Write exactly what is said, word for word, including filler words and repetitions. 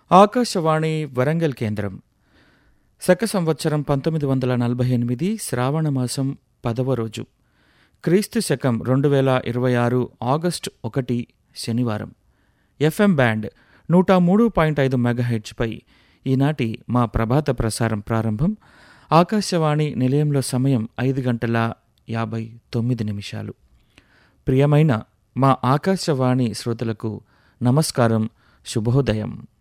ఆకాశవాణి వరంగల్ కేంద్రం. శక సంవత్సరం పంతొమ్మిది వందల నలభై ఎనిమిది శ్రావణమాసం పదవ రోజు, క్రీస్తు శకం రెండు వేల ఇరవై ఆరు ఆగస్టు ఒకటి శనివారం. ఎఫ్ఎం బ్యాండ్ నూట మూడు పాయింట్ ఐదు మెగాహెర్ట్జ్పై ఈనాటి మా ప్రభాత ప్రసారం ప్రారంభం. ఆకాశవాణి నిలయంలో సమయం ఐదు గంటల యాభై తొమ్మిది నిమిషాలు. ప్రియమైన మా ఆకాశవాణి శ్రోతలకు నమస్కారం, శుభోదయం.